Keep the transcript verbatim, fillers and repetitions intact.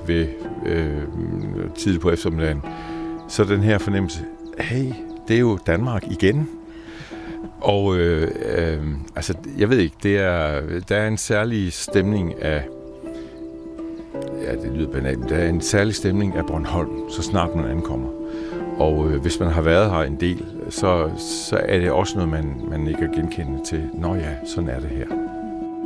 ved øh, tidligt på eftermiddagen, så den her fornemmelse, hey, det er jo Danmark igen. Og øh, øh, altså, jeg ved ikke, det er, der er en særlig stemning af, ja, det lyder banalt, men der er en særlig stemning af Bornholm, så snart man ankommer. Og øh, hvis man har været her en del, så, så er det også noget, man, man ikke kan genkende til. Nå ja, sådan er det her.